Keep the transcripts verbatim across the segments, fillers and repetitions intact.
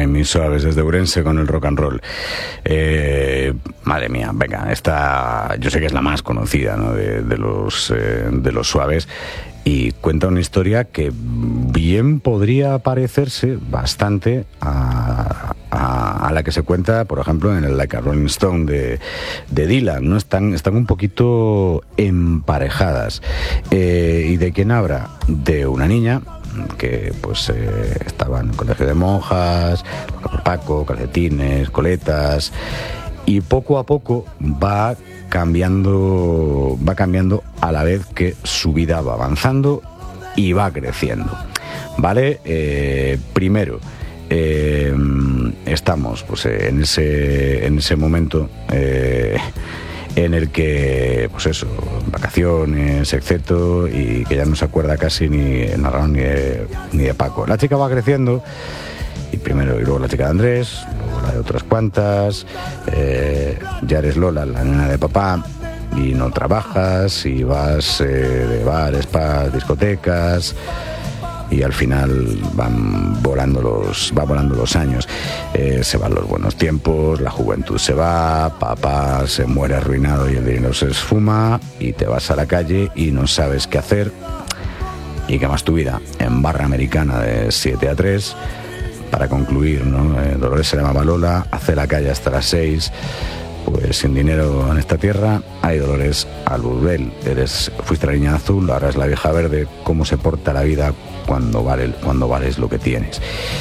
en mis suaves desde Ourense con el rock and roll. Eh, madre mía, venga, esta yo sé que es la más conocida, ¿no? de, de, los, eh, de los suaves, y cuenta una historia que bien podría parecerse bastante a, a, a la que se cuenta, por ejemplo, en el Like a Rolling Stone de, de Dylan, ¿no? Están, están un poquito emparejadas. Eh, ¿Y de quién habla? De una niña que pues eh, estaba en un colegio de monjas, Paco, calcetines, coletas, y poco a poco va cambiando, va cambiando a la vez que su vida va avanzando y va creciendo, ¿vale? Eh, primero, eh, estamos pues en ese, en ese momento eh, en el que, pues eso, vacaciones, etcétera, y que ya no se acuerda casi ni el narrador ni de, ni de Paco. La chica va creciendo, y primero y luego la chica de Andrés, luego la de otras cuantas, eh, ya eres Lola, la nena de papá, y no trabajas, y vas eh, de bares, para discotecas, y al final van volando los, va volando los años, eh, se van los buenos tiempos, la juventud se va, papá se muere arruinado y el dinero se esfuma, y te vas a la calle y no sabes qué hacer, y quemas tu vida en barra americana de siete a tres. Para concluir, ¿no? Eh, Dolores se llamaba Lola, hace la calle hasta las seis, pues sin dinero en esta tierra, hay Dolores al Burbel. Eres, fuiste la niña azul, ahora es la vieja verde. Cómo se porta la vida cuando, vale, cuando vales lo que tienes.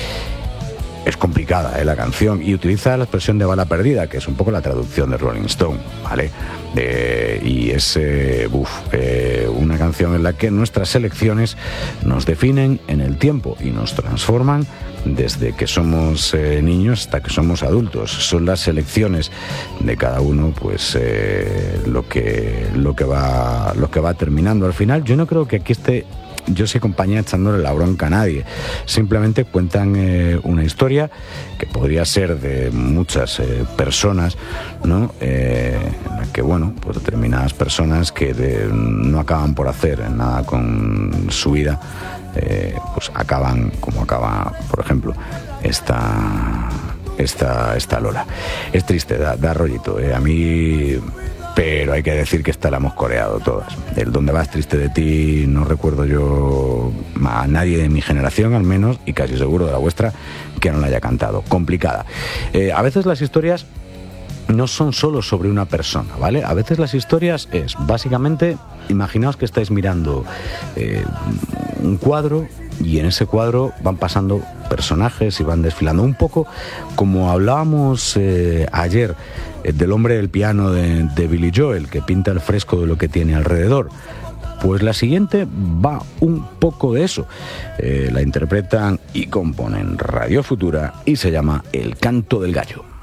Es complicada, ¿eh? La canción, y utiliza la expresión de bala perdida, que es un poco la traducción de Rolling Stone, ¿vale? De, y es eh, uf, eh, una canción en la que nuestras elecciones nos definen en el tiempo y nos transforman desde que somos eh, niños hasta que somos adultos. Son las elecciones de cada uno, pues eh, lo que lo que va lo que va terminando al final. Yo no creo que aquí esté yo sé compañía echándole la bronca a nadie. Simplemente cuentan eh, una historia que podría ser de muchas eh, personas, ¿no? Eh, en la que, bueno, pues determinadas personas que de, no acaban por hacer nada con su vida, eh, pues acaban como acaba, por ejemplo, esta, esta, esta Lola. Es triste, da, da rollito, eh. A mí... Pero hay que decir que esta la hemos coreado todas. El Donde vas triste de ti no recuerdo yo a nadie de mi generación, al menos, y casi seguro de la vuestra, que no la haya cantado. Complicada. Eh, a veces las historias no son solo sobre una persona, ¿vale? A veces las historias es, básicamente, imaginaos que estáis mirando eh, un cuadro, y en ese cuadro van pasando personajes y van desfilando, un poco como hablábamos eh, ayer eh, del hombre del piano de, de Billy Joel, que pinta el fresco de lo que tiene alrededor. Pues la siguiente va un poco de eso. Eh, la interpretan y componen Radio Futura y se llama El canto del gallo.